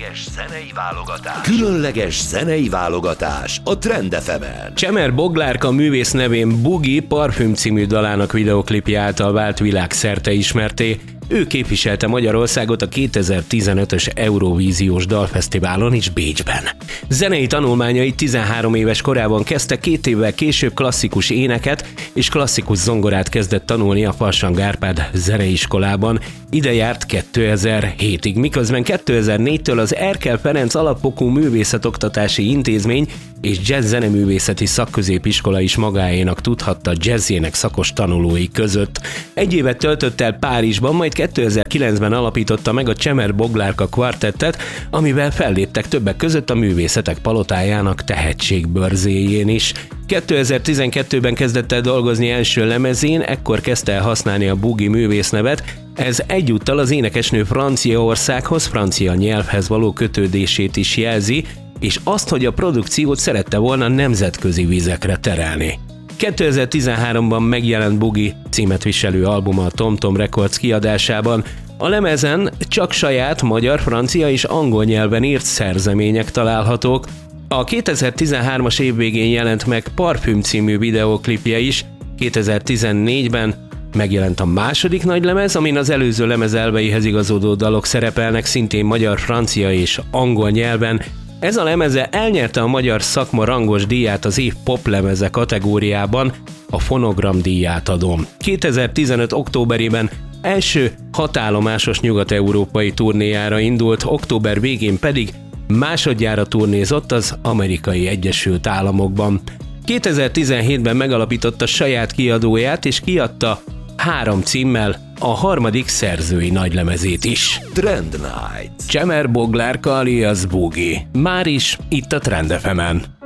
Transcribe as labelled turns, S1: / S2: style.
S1: Különleges zenei válogatás a Trend FM-en.
S2: Csemer Boglárka művész nevén Boogie Parfüm című dalának videoklipje által vált világszerte ismerté. Ő képviselte Magyarországot a 2015-ös Eurovíziós Dalfesztiválon is Bécsben. Zenei tanulmányait 13 éves korában kezdte, 2 évvel később klasszikus éneket és klasszikus zongorát kezdett tanulni a Farsang Árpád zeneiskolában. Ide járt 2007-ig, miközben 2004-től az Erkel Ferenc Alapfokú Művészetoktatási Intézmény és Jazz Zeneművészeti Szakközépiskola is magáénak tudhatta jazzének szakos tanulói között. 1 évet töltött el Párizsban, majd 2009-ben alapította meg a Csemer Boglárka kvartettet, amivel felléptek többek között a Művészetek Palotájának tehetségbörzéjén is. 2012-ben kezdett el dolgozni első lemezén, ekkor kezdte el használni a Boogie művésznevet. Ez egyúttal az énekesnő Franciaországhoz, francia nyelvhez való kötődését is jelzi, és azt, hogy a produkciót szerette volna nemzetközi vizekre terelni. 2013-ban megjelent Boogie címet viselő albuma a Tom Tom Records kiadásában. A lemezen csak saját magyar, francia és angol nyelven írt szerzemények találhatók. A 2013-as év végén jelent meg Parfüm című videóklipje is, 2014-ben megjelent a második nagylemez, amin az előző lemez elveihez igazodó dalok szerepelnek szintén magyar, francia és angol nyelven. Ez a lemeze elnyerte a magyar szakma rangos díját az év poplemeze kategóriában, a Fonogram díját adom. 2015. októberében első 6 állomásos nyugat-európai turnéjára indult, október végén pedig másodjára turnézott az Amerikai Egyesült Államokban. 2017-ben megalapította saját kiadóját és kiadta 3 címmel a harmadik szerzői nagylemezét is.
S1: Trend Night.
S2: Csemer Boglárka alias Boogie. Máris itt a Trend FM-en.